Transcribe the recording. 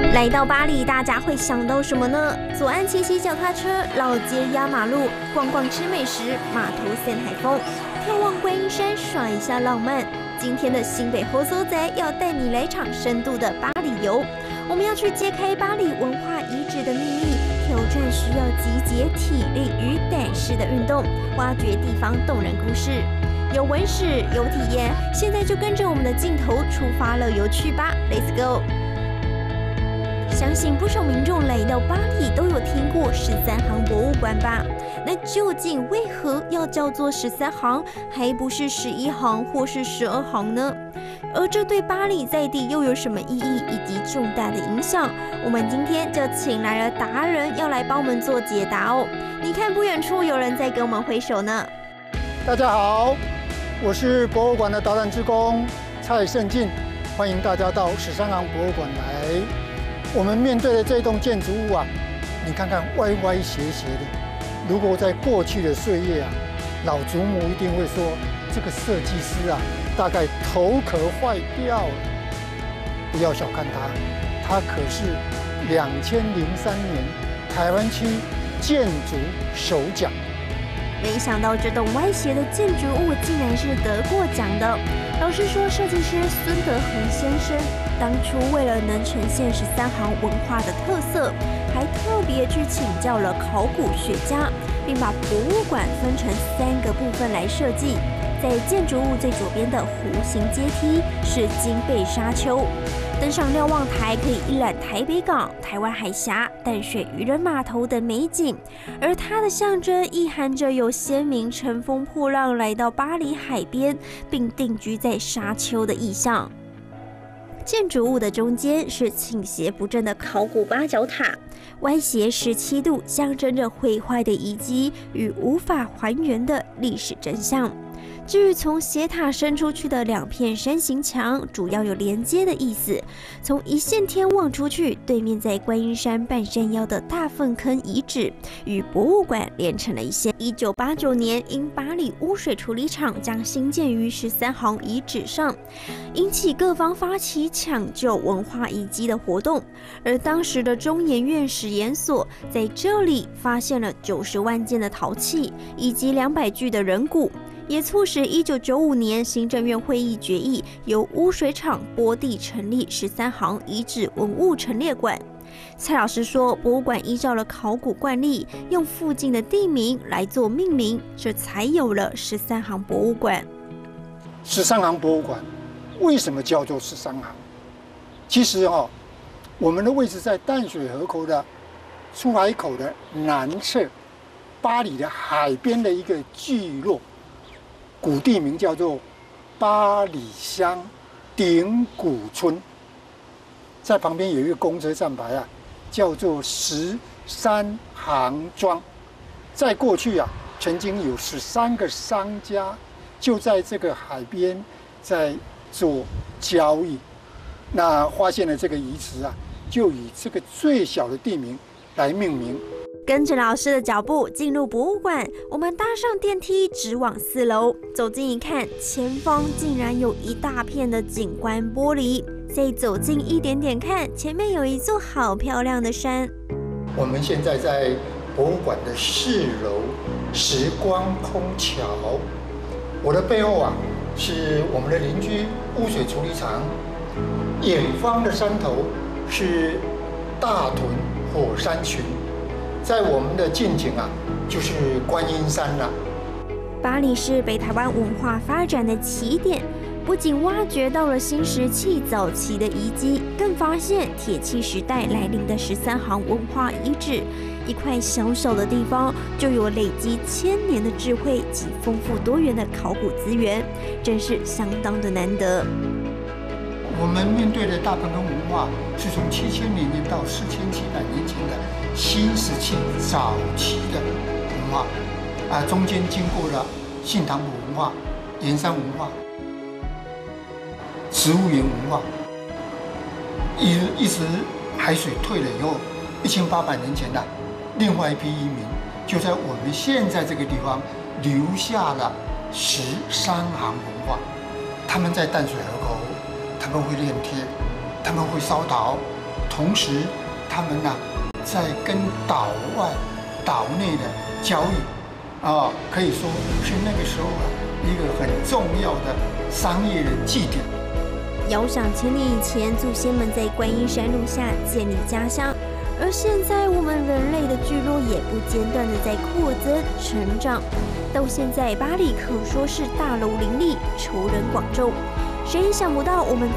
来到巴黎，大家会想到什么呢？左岸骑骑脚踏车，老街压马路，逛逛吃美食，码头散海风，眺望观音山，耍一下浪漫。今天的新北猴搜仔要带你来场深度的巴黎游，我们要去揭开巴黎文化遗址的秘密，挑战需要集结体力与胆识的运动，挖掘地方动人故事。有文史，有体验，现在就跟着我们的镜头出发乐游去吧 ，Let's go！相信不少民众来到巴黎都有听过13行博物馆吧？那究竟为何要叫做13行，还不是11行或是12行呢？而这对巴黎在地又有什么意义以及重大的影响？我们今天就请来了达人，要来帮我们做解答哦。你看不远处有人在跟我们挥手呢。 大家好，我是博物馆的导览志工蔡胜进，欢迎大家到13行博物馆来。我们面对的这栋建筑物啊，你看看歪歪斜斜的。如果在过去的岁月啊，老祖母一定会说，这个设计师啊，大概头壳坏掉了。不要小看它，它可是2003年台湾区建筑首奖。 没想到这栋歪斜的建筑物竟然是得过奖的。老实说，设计师孙德恒先生当初为了能呈现13行文化的特色，还特别去请教了考古学家，并把博物馆分成3个部分来设计。在建筑物最左边的弧形阶梯是金贝沙丘，登上瞭望台可以一览台北港、台湾海峡、淡水渔人码头等美景，而它的象征意含着有先民乘风破浪来到巴黎海边，并定居在沙丘的意象。建筑物的中间是倾斜不正的考古八角塔，歪斜17度，象征着毁坏的遗迹与无法还原的历史真相。至于从斜塔伸出去的2片山形墙，主要有连接的意思。从一线天望出去，对面在观音山半山腰的大粪坑遗址，与博物馆连成了一线。1989年，因巴黎污水处理厂将兴建于13行遗址上，引起各方发起抢救文化遗迹的活动。而当时的中研院史研所在这里发现了90万件的陶器以及200具的人骨。也促使1995年行政院会议决议，由污水厂拨地成立13行遗址文物陈列馆。蔡老师说，博物馆依照了考古惯例，用附近的地名来做命名，这才有了13行博物馆。 13行博物馆为什么叫做13行？其实我们的位置在淡水河口的出海口的南侧，巴黎的海边的一个聚落。古地名叫做八里乡顶谷村，在旁边有一个公车站牌啊，叫做13行庄。在过去啊，曾经有13个商家就在这个海边在做交易，那发现了这个遗址啊，就以这个最小的地名来命名。 跟着老师的脚步进入博物馆，我们搭上电梯直往4楼。走近一看，前方竟然有一大片的景观玻璃。再走近一点点看，前面有一座好漂亮的山。 我们现在在博物馆的4楼时光空桥，我的背后啊是我们的邻居污水处理厂，远方的山头是大屯火山群。在我们的近景啊，就是观音山了。 巴黎是北台湾文化发展的起点，不仅挖掘到了新石器早期的遗迹，更发现铁器时代来临的13行文化遗址。一块小小的地方，就有累积1000年的智慧及丰富多元的考古资源，真是相当的难得。 我们面对的大盆坑文化是从7000年到4700年前的新石器早期的文化，中间经过了信堂埔文化、盐山文化、植物园文化，一直海水退了以后，1800年前的另外一批移民就在我们现在这个地方留下了13行文化。他们在淡水河口，他们会炼铁，他们会烧陶， 同时他们在跟岛外、岛内的交易可以说是那个时候一个很重要的商业的据点。 遥想千年以前，祖先们在观音山路下建立家乡，而现在我们人类的聚落也不间断的在扩增成长。到现在，巴黎可说是大楼林立，仇人广众。谁也想不到，我们